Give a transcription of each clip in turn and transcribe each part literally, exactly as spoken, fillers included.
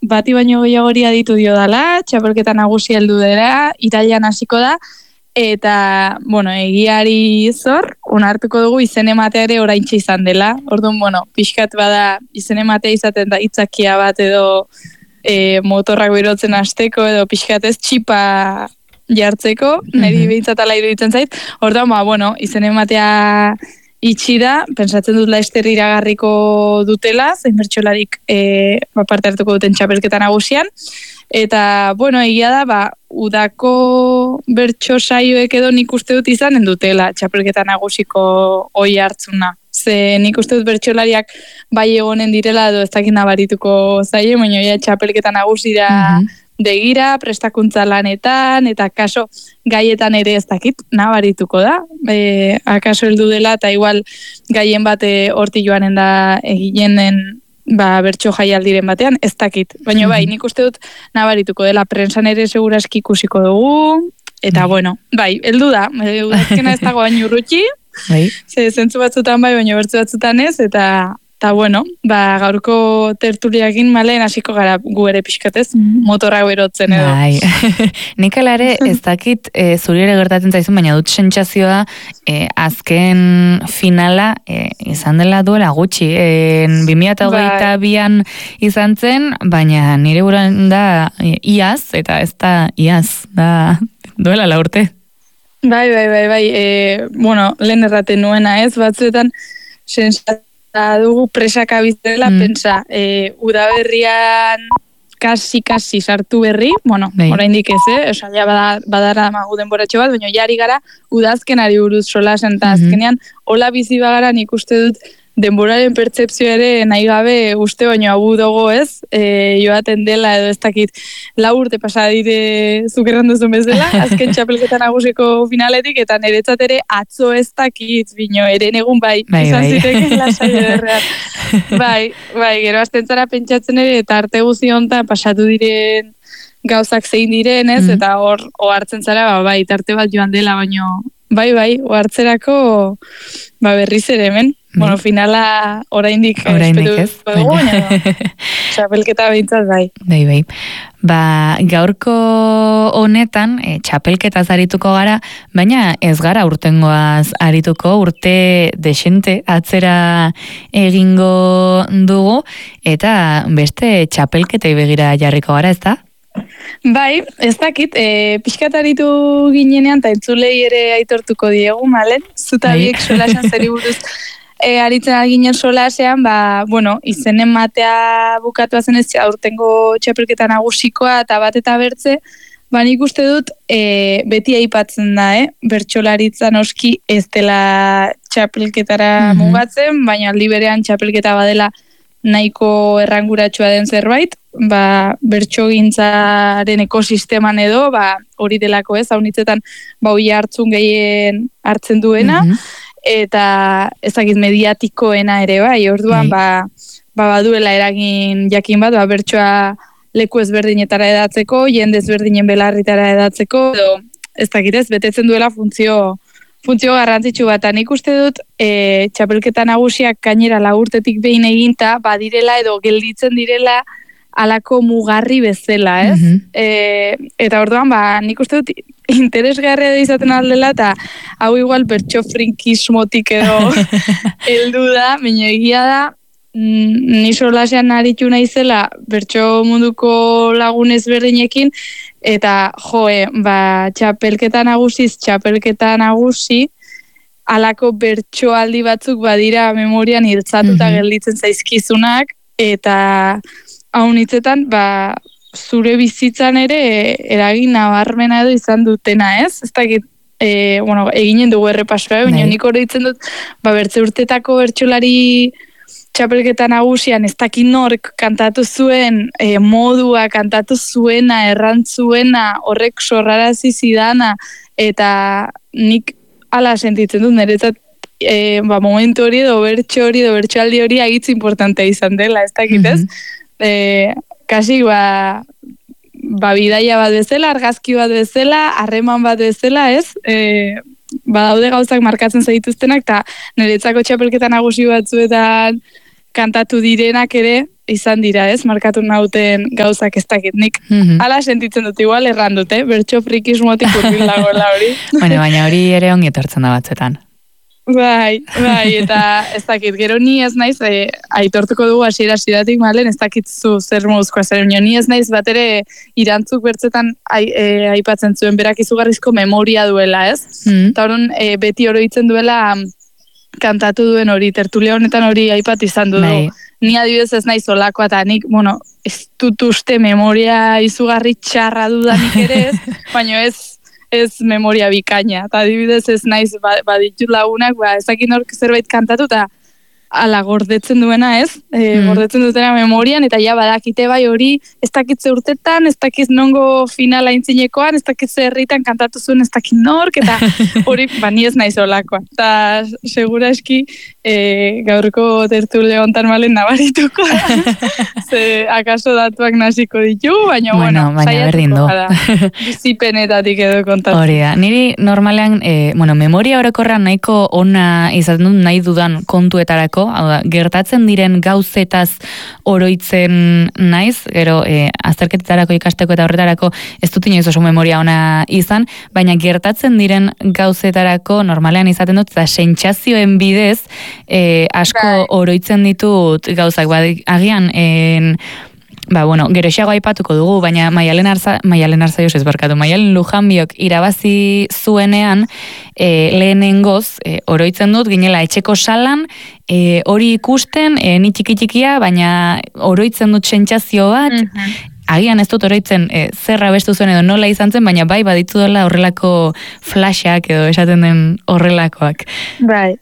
bati baino gehiagori aditu dio dala, txapelketa nagusi heldu dela, irailean hasiko da, eta, bueno, egiari zor, onartuko dugu izen ematea ere oraintxe izan dela. Orduan, bueno, pixkat bada izen ematea izaten da itzakia bat edo e, motorrak berotzen hasteko edo pixkat ez txipa jartzeko, niri mm-hmm. behintzat ala iruditzen zait. Orduan, ba, bueno, izen ematea itxi da, pensatzen dut Laster iragarriko dutela, zein bertsolarik e, ba, parte hartuko duten txapelketa nagusian. Eta, bueno, egia da, ba, udako bertso saioek edo nik uste dut izanen dutela txapelketa nagusiko oi hartzuna. Ze nik uste dut bertsolariak bai egonen direla edo ez dakit nabarituko zaie, baina ja txapelketa nagusira mm-hmm. begira, prestakuntza lanetan, eta kaso gaietan ere ez dakit nabarituko da. E, akaso heldu dela, eta igual gaien bate horti joanen da eginen ba, bertso jaialdiren batean, ez dakit. Baina bai, nik uste dut nabarituko dela, prensan ere seguraski ikusiko dugu, eta bueno, bai, heldu da, udazkena ez dago baino urrutxi, ze zentzu batzutan bai, baina bertzu batzutan ez, eta eta bueno, ba, gaurko tertuliakin malen hasiko gara gu ere pixkatez, motorra berotzen edo. Bai, nik alare ez dakit e, zuri ere gertatzen zaizun, baina dut sentsazioa e, azken finala e, izan dela duela gutxi. E, bi mila hogeita bian izan zen, baina nire buruan da e, iaz, eta ez da iaz, da duela la urte. Bai, bai, bai, bai, e, bueno, lehen erraten nuena ez, batzuetan sentsazioa dugu presaka bizela, mm. pensa, e, udaberrian kasi-kasi sartu berri, bueno, oraindik ez, eh? Osa, ja badara, badara magu denboratxo bat, baina jari gara udazkenari buruz solasen, eta mm-hmm. azkenean, hola bizi bagara nik uste dut denboraren pertzepzio ere nahi gabe uste baino abu dugu ez, e, joaten dela edo ez dakit lau urte pasa dire zukerran duzun bezala, azken txapelketa nagusiko finaletik, eta niretzat ere atzo ez dakit bino, ere egun bai, bai izan bai. Ziteken lasai ederrean. Bai, bai, gero astentzara pentsatzen ere, eta arte guzi hontan pasatu diren gauzak zein diren ez, mm-hmm. eta hor ohartzen zara, ba, bai, tarte bat joan dela, baino, bai, bai, ohartzerako ba, berriz ere hemen. Bueno, finala oraindik oraindik ez. Txapelketa behintzat bai. Bai, bai. Ba, gaurko honetan e, txapelketaz arituko gara, baina ez gara urtengoaz arituko, urte desente atzera egingo dugu, eta beste txapelketei begira jarriko gara, ez da? Bai, ez dakit, e, pixkat aritu ginenean, eta entzulei ere aitortuko diegu, malen? Zuta biek solasan zeri buruz E, aritzen alginen solasean, ba, bueno, izenen matea bukatu zen ez aurtengo txapelketa nagusikoa eta bat eta bertze, ba, nik uste dut e, beti aipatzen da, eh? Bertsolaritza noski ez dela txapelketara mm-hmm. mugatzen, baina aldi berean txapelketa badela nahiko erranguratsua den zerbait, ba, bertsogintzaren ekosisteman edo, ba, hori delako ez, haunitzetan ba, hoi hartzun gehien hartzen duena, mm-hmm. eta ezagit mediatikoena ere bai, orduan ba, ba baduela eragin jakin bat, ba bertsoa leku ezberdinetara edatzeko, jende ezberdinen belarritara edatzeko, edo ez dakit ez, betetzen duela funtzio funtzio garrantzitsu bat, nik uste dut e, txapelketa nagusiak gainera lagurtetik behin eginta, badirela edo gelditzen direla alako mugarri bezala, ez? Mm-hmm. E, eta orduan, ba, nik uste dut interesgarria da izaten aldela, eta hau igual bertso frinkismotik edo heldu da, baina egia da, mm, ni solasean aritu naizela bertso munduko lagunez berdinekin, eta joe, ba, txapelketa nagusiz, txapelketa nagusi, alako bertsoaldi batzuk badira memorian hiltzatuta mm-hmm. gelditzen zaizkizunak, eta haun hitzetan, ba, zure bizitzan ere eragin nabarmena edo izan dutena, ez? Ez dakit, e, bueno, eginen dugu errepasoa, baina nik hori ditzen dut, ba, bertze urtetako bertsolari txapelketa nagusian, ez dakit nork kantatu zuen, e, modua kantatu zuena, errantzuena, horrek sorrarazi zidana, eta nik ala sentitzen dut, niretzat, e, ba, momentu hori edo bertso hori edo bertsoaldi hori agitz importantea izan dela, ez dakit ez? Mm-hmm. E, kasi ba, ba bidaia bat bezala, argazki bat bezala, harreman bat bezala, ez? E, ba daude gauzak markatzen zaituztenak, eta niretzako txapelketa nagusi batzuetan kantatu direnak ere, izan dira, ez, markatu nauten gauzak ez dakit nik. Mm-hmm. Ala sentitzen dut, igual erran dute, bertso frikismotik urbil dagoela hori. Bueno, baina hori ere ongi etortzen da batzetan. Bai, bai, eta ez dakit, gero ni ez naiz, e, aitortuko dugu hasiera hasieratik malen, ez dakit zu zer moduzkoa zer, ni ez naiz bat ere irantzuk bertzetan ai, e, aipatzen zuen, berak izugarrizko memoria duela, ez? Mm. Eta horren, e, beti oroitzen duela kantatu duen hori, tertulia honetan hori aipat izan du. Bai. Ni adibidez ez naiz olakoa, eta nik, bueno, ez dut uste memoria izugarri txarra dudanik ere ez, baina ez, ez memoria bikaina. Eta adibidez ez naiz baditu lagunak, ba, ezakin hork zerbait kantatu, eta ala gordetzen duena ez, e, mm. gordetzen dutena memorian, eta ja badakite bai hori, ez dakitze urtetan, ez dakiz nongo finala intzinekoan, ez dakitze herritan kantatu zuen ez dakit nork, eta hori, ba, ni ez naiz olakoa. Eta segura eski, e, gaurko tertule hontan malen nabarituko da. Ze, akaso datuak nasiko ditu, baina, bueno, bueno saiatuko da. Bizipenetatik edo kontatzen. Hori da, niri normalean, e, bueno, memoria orokorra nahiko ona izaten dut nahi dudan kontuetarako, hau da, gertatzen diren gauzetaz oroitzen naiz, gero e, azterketetarako ikasteko eta horretarako ez dut inoiz oso memoria ona izan, baina gertatzen diren gauzetarako normalean izaten dut, eta sentsazioen bidez e, asko Bai. oroitzen ditut gauzak, ba, agian en, ba, bueno, gero xago aipatuko dugu, baina Maialen Arza, Maialen Arza ez barkatu, Maialen Lujanbiok irabazi zuenean, e, lehenengoz, e, oroitzen dut, ginela etxeko salan, e, hori ikusten, e, ni txiki txikia, baina oroitzen dut sentsazio bat, mm-hmm. Agian ez dut oroitzen e, zerra bestu zuen edo nola izan zen, baina bai baditu dela horrelako flashak edo esaten den horrelakoak. Bai.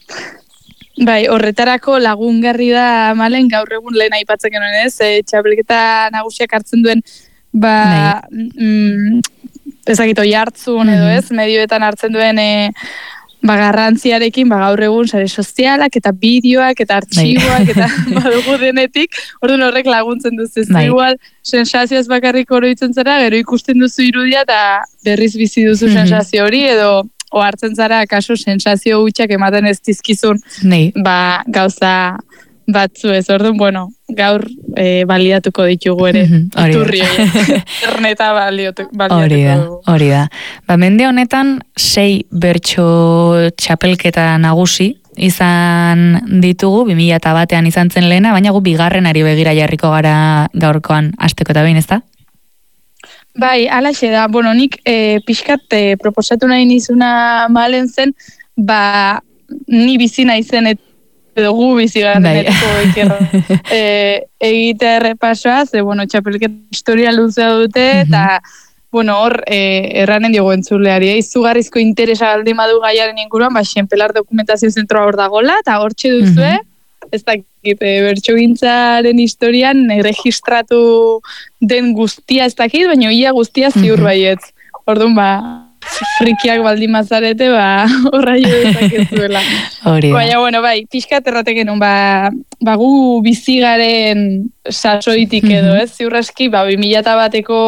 Bai, horretarako lagungarri da malen gaur egun lehen aipatzen genuen ez, e, txapelketa nagusiak hartzen duen ba, mm, ezagito jartzun edo ez, medioetan hartzen duen e, ba, garrantziarekin, ba, gaur egun sare sozialak eta bideoak eta artxiboak eta badugu denetik, orduan horrek laguntzen duzu ez, igual sensazioaz bakarrik oroitzen zara, gero ikusten duzu irudia eta berriz bizi duzu sensazio hori edo o hartzen zara, kaso, sensazio hutsak ematen ez dizkizun, ba, gauza batzu ez, orduan, bueno, gaur e, baliatuko ditugu ere, mm-hmm, iturri hori, erneta baliatuko hori da, hori da. Ba, mende honetan, sei bertso txapelketa nagusi, izan ditugu, bi mila batean izan zen lehena, baina gu bigarrenari begira jarriko gara gaurkoan hasteko eta behin, ez da? Bai, alaxe da, bueno, nik e, pixkat e, proposatu nahi nizuna malen zen, ba, ni bizi nahi zen edo gu bizi garrenetako ikerra. e, Egitea errepasoa, ze, bueno, txapelket historia luzea dute, eta, mm-hmm. bueno, hor, e, erranen diogu entzuleari, eh? Izugarrizko interesa aldi madu gaiaren inguruan, ba, Xenpelar Dokumentazio Zentroa hor dagola, eta hor txe duzue, mm-hmm. ez dakit, e, bertsogintzaren historian erregistratu den guztia ez dakit, baina ia guztia ziur mm-hmm. baietz. Orduan, ba, frikiak baldin mazarete, ba, horra jo dezakezuela. Baina, bueno, bai, pixkat erratek genuen, ba, ba gu bizigaren sasoitik edo, mm-hmm. ez? Ziurraski, ba, bi mila bateko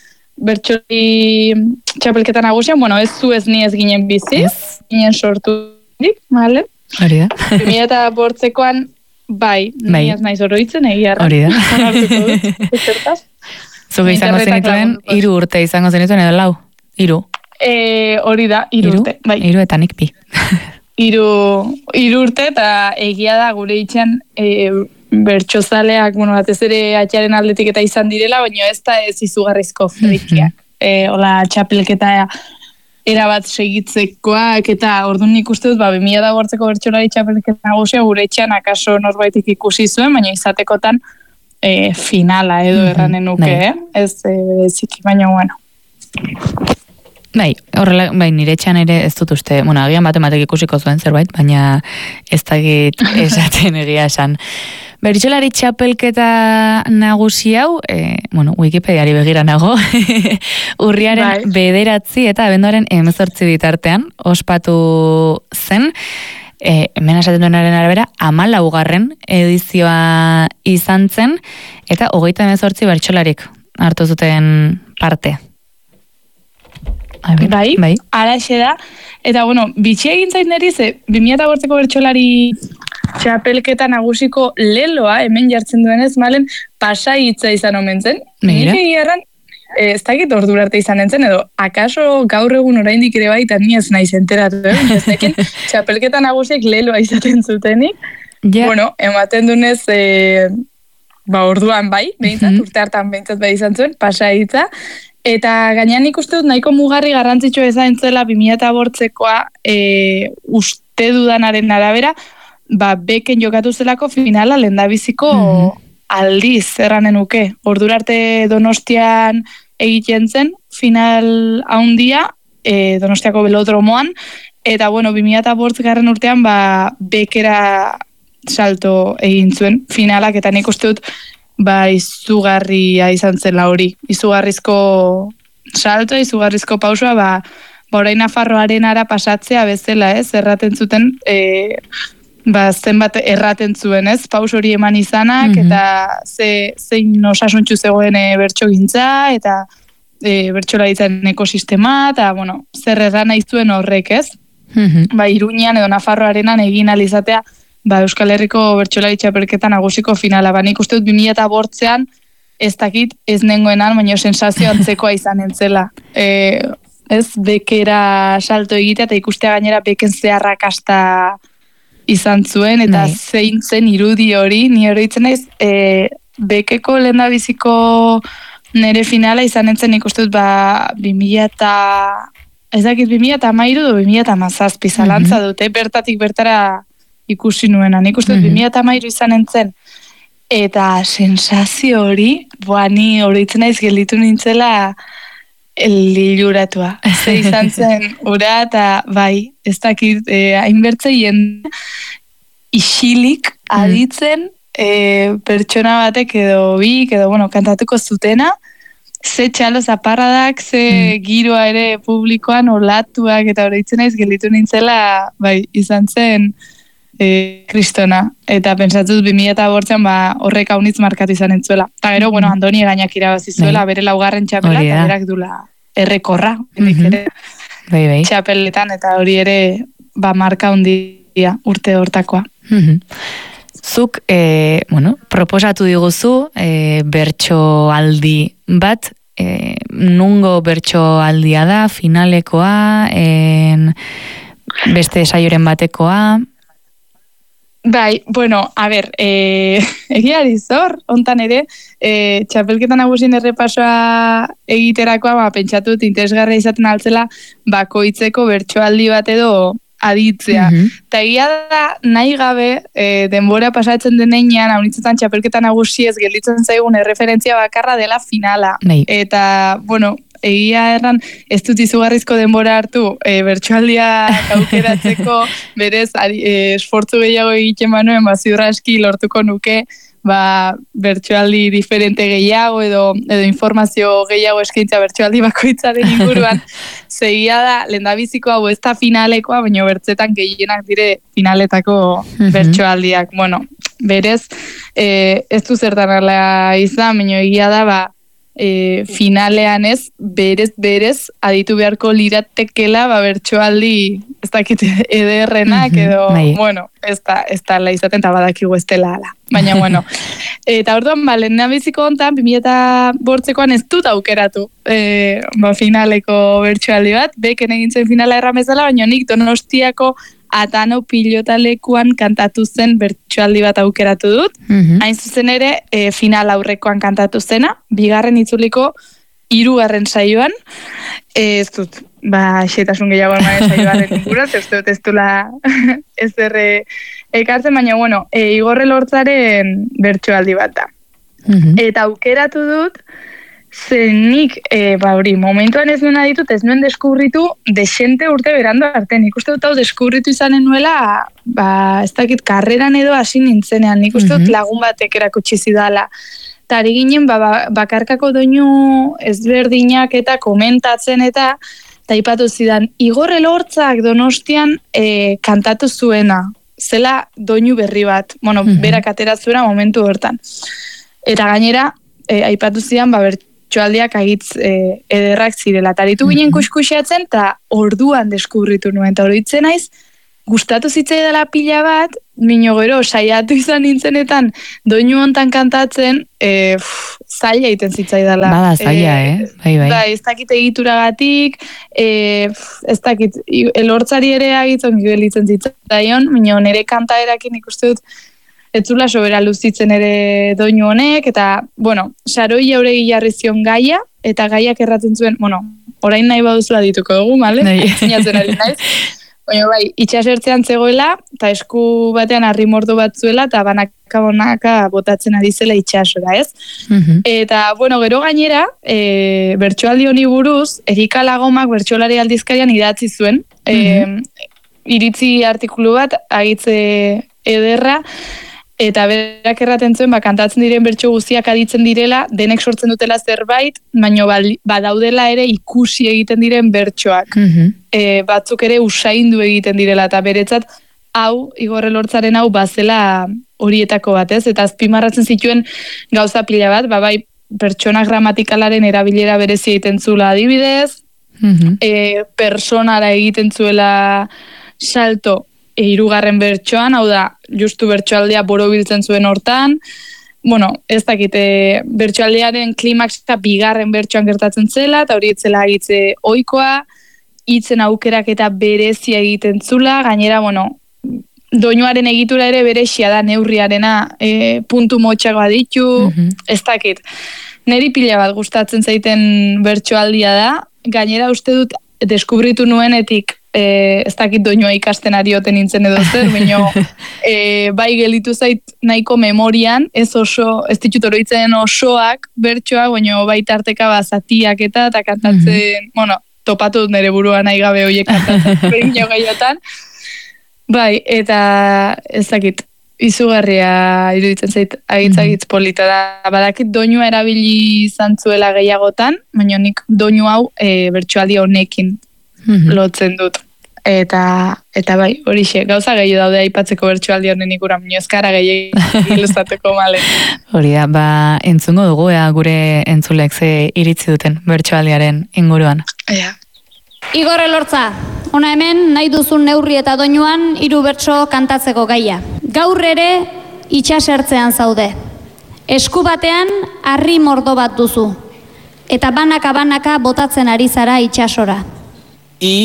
bertsoli txapelketan nagusian, bueno, ez zu ez ni ez ginen bizi, yes. Ginen sortu dik, male? Hori da. bi mila bortzekoan, bai, bai. Ni ez naiz oroitzen, egia erra. Hori da. Zuge izango zenituen, hiru urte izango zenituen edo lau? Hiru? E, hori da, hiru urte. Bai. Hiru eta nik bi. Hiru, hiru urte eta egia da gure itxan e, bertxozaleak, bueno, batez ere atxaren aldetik eta izan direla, baina ez da ez izugarrizko frikiak. e, hola, txapelketa erabat segitzekoak, eta orduan nik uste dut, ba, bi mila bortzeko bertsolari txapelketa nagusia gure etxean akaso norbaitik ikusi zuen, baina izatekotan e, finala edo erranen nuke, eh? Ez e, ziki, baina bueno. Bai, horrela, bai, nire etxean ere ez dut uste, bueno, agian batematek ikusiko zuen zerbait, baina ez dakit esaten egia esan. Bertsolari txapelketa nagusi hau, e, bueno, Wikipediari begira nago, urriaren bai. bederatzi eta abenduaren hemezortzi bitartean ospatu zen, e, hemen esaten duenaren arabera, hamalaugarren edizioa izan zen, eta hogeita hemezortzi bertsolarik hartu zuten parte. bai, bai. Araxe da. Eta, bueno, bitxia egin zait neri, ze bi mila bortzeko bertsolari txapelketa nagusiko leloa, hemen jartzen duenez, malen, Pasaitza izan omen zen. Nik egiarran, ez dakit ordura arte izan entzen, edo, akaso gaur egun oraindik ere bai, eta ni ez naiz enteratu, eh? Ez dekin, txapelketa nagusiek leloa izaten zutenik. Yeah. Bueno, ematen dunez, e, ba, orduan bai, behintzat, mm-hmm. urte hartan behintzat bai izan zuen, Pasaitza. Eta gainean ikuste dut nahiko mugarri garrantzitsua ezain zela bi mila bortzekoa e, uste dudanaren arabera, ba, beken jokatu zelako finala lehendabiziko mm-hmm. aldiz erranen uke. Ordura arte Donostian egiten zen, final haundia, e, Donostiako belodromoan, eta bueno, bi mila bortzgarren urtean ba, bekera salto egin zuen finalak, eta nik uste dut ba, izugarria izan zela hori. Izugarrizko salto, izugarrizko pausua, ba, ba orain Nafarroaren ara pasatzea bezala, ez, erraten zuten, e, ba, zenbat erraten zuen, ez, paus hori eman izanak, mm-hmm. eta ze, zein osasuntxu zegoen e, bertso gintza, eta e, bertsolaritzaren ekosistema, eta, bueno, zer erran nahi zuen horrek, ez? Mm-hmm. Ba, Iruñean edo Nafarroarenan egin alizatea, ba, Euskal Herriko bertsolari txapelketa nagusiko finala. Ba, nik uste dut bi mila bortzean, ez dakit, ez nengoenan, baina sensazio antzekoa izan entzela. E, ez, bekera salto egitea, eta ikustea gainera beken zeharrakasta izan zuen, eta Nei. zein zen irudi hori, ni horitzen naiz, e, bekeko lehendabiziko nere finala izan entzen ikusten dut, ba, bi mila eta, ez dakit, bi mila eta mairu du, bi mila eta mazazpi zalantza mm-hmm. dute, bertatik bertara ikusi nuena, nik uste dut, mm-hmm. bi mila eta mairu izan entzen, eta sensazio hori, boa, ni horitzen naiz gelditu nintzela, liluratua. Ze izan zen, ura, eta bai, ez dakit, eh, hainbertzeien isilik aditzen eh, pertsona batek edo bik, edo, bueno, kantatuko zutena, ze txalo zaparradak, ze mm. giroa ere publikoan olatuak, eta horreitzen naiz, gelditu nintzela, bai, izan zen e, kristona. Eta pensatzuz, bi mila bortzean, ba, horrek haunitz markatu izan entzuela. Eta gero, mm. bueno, Andoni gainak irabazizuela, bere laugarren txapela, eta berak dula errekorra, mm-hmm. ere, bai, bai. txapeletan, eta hori ere, ba, marka hundia urte hortakoa. Mm-hmm. Zuk, e, bueno, proposatu diguzu, e, bertso aldi bat, e, nungo bertso aldia da, finalekoa, en, beste saioren batekoa. Bai, bueno, a ber, e, egiari zor, ontan ere, e, txapelketan nagusien errepasoa egiterakoa, ba, pentsatut interesgarria izaten altzela, bakoitzeko bertsoaldi bat edo aditzea. Mm-hmm. Ta egia da, nahi gabe, e, denbora pasatzen denean, haunitzetan txapelketan nagusiez gelditzen zaigun erreferentzia bakarra dela finala. Nei. Eta, bueno, egia erran, ez dut izugarrizko denbora hartu, e, bertsoaldia aukeratzeko, berez, ari, e, esfortzu gehiago egiten banuen, ba, ziurra eski lortuko nuke, ba, bertsoaldi diferente gehiago, edo, edo informazio gehiago eskaintza bertsoaldi bakoitzaren inguruan, zegia da, lehendabiziko hau ez da finalekoa, baina bertzetan gehienak dire finaletako bertsoaldiak. Bueno, berez, e, ez du zertan ala izan, baina egia da, ba, E, finalean ez, berez, berez, aditu beharko liratekela, ba, bertsoaldi, ez dakit ederrenak, edo, mm-hmm. bueno, ez da, ez da la izaten, eta badakigu ez dela ala. Baina, bueno, eta orduan, ba, lehen nabiziko hontan, bi mila bortzekoan ez dut aukeratu, e, ba, finaleko bertsoaldi bat, beken egintzen finala erramezala, baina nik Donostiako Atano pilotalekuan kantatu zen bertsoaldi bat aukeratu dut. Mm-hmm. Hain zuzen ere, e, final aurrekoan kantatu zena, bigarren itzuliko hirugarren saioan. E, ez dut, ba, xetasun gehiago emaren saioaren ingurat, ez dut ez dula ez erre ekartzen, baina, bueno, e, Igorre Lortzaren bertsoaldi bat da. Mm-hmm. Eta aukeratu dut, zenik, e, ba hori, momentuan ez nuen aditut, ez nuen deskubritu desente urte berando arte. Nik uste dut hau deskubritu izanen nuela, ba, ez dakit, karreran edo hasi nintzenean. Nik uste dut mm-hmm. lagun batek erakutsi zidala. Eta ari ginen, ba, bakarkako doinu ezberdinak eta komentatzen eta taipatu zidan, Igorre Lortzak Donostian e, kantatu zuena. Zela doinu berri bat. Bueno, mm-hmm. berak atera zuena momentu hortan. Eta gainera, e, aipatu zidan, ba, bert bertsoaldiak agitz e, ederrak zirela. Taritu ginen kuskuxeatzen, eta orduan deskubritu nuen, eta horitzen naiz, gustatu zitzai dela pila bat, mino gero, saiatu izan nintzenetan, doinu hontan kantatzen, e, pff, zaila egiten zitzai dela. Bada, zaila, e, eh? Bai, bai. Bai, ez dakit egituragatik, e, ez dakit, elortzari ere agitzen gelitzen zitzaion, mino nire kantaerakin ikuste dut, ez zula sobera luzitzen ere doinu honek, eta, bueno, saroi jauregi jarri zion gaia, eta gaiak erratzen zuen, bueno, orain nahi baduzula dituko dugu, male? Zinatzen ari naiz. Baina bai, itxasertzean zegoela, eta esku batean harri mordo bat zuela, eta banaka-banaka botatzen ari zela itxasora, ez? Mhm. Eta, bueno, gero gainera, e, bertsoaldi honi buruz, Erika Lagomak bertsolari aldizkarian idatzi zuen, Mhm. e, iritzi artikulu bat, agitze ederra, eta berak erraten zuen, ba, kantatzen diren bertso guztiak aditzen direla, denek sortzen dutela zerbait, baino badaudela ere ikusi egiten diren bertsoak. Mhm. E, batzuk ere usaindu egiten direla, eta beretzat, hau, Igor Elortzaren hau, bazela horietako bat, ez? Eta azpimarratzen zituen gauza pila bat, ba, bai, pertsona gramatikalaren erabilera berezi egiten zula adibidez, Mhm. e, personara egiten zuela salto, e, hirugarren bertsoan, hau da, justu bertsoaldea borobiltzen zuen hortan, bueno, ez dakite, bertsoaldearen klimaxa bigarren bertsoan gertatzen zela, eta hori etzela egitze ohikoa, hitzen aukerak eta berezia egiten zula, gainera, bueno, doinuaren egitura ere berezia da neurriarena, e, puntu motxagoa ditu, Mhm. ez dakit. Neri pila bat gustatzen zaiten bertsoaldia da, gainera uste dut deskubritu nuenetik, e, ez dakit doinua ikasten arioten nintzen edo zer, baina e, bai gelitu zait nahiko memorian, ez oso, ez ditut oroitzen osoak bertsoak, baina bai tarteka bazatiak eta, eta kantatzen, bueno, topatu dut nire burua nahi gabe horiek kantatzen, baina gaiotan. Bai, eta ez dakit, izugarria iruditzen zait, agitz-agitz polita da. Badakit doinua erabili izan zuela gehiagotan, baina nik doinu hau e, bertsoaldi honekin Mhm. lotzen dut. Eta, eta bai, horixe, gauza gehiago daude aipatzeko bertsoaldi honen ikura, baina ez gara gehiago ilustatuko male. Hori da, ba, entzungo dugu, ea gure entzulek ze iritzi duten bertsoaldiaren inguruan. Ea. Igor Elortza, hona hemen nahi duzun neurri eta doinuan hiru bertso kantatzeko gaia. Gaur ere itxasertzean zaude. Esku batean harri mordo bat duzu. Eta banaka-banaka botatzen ari zara itxasora.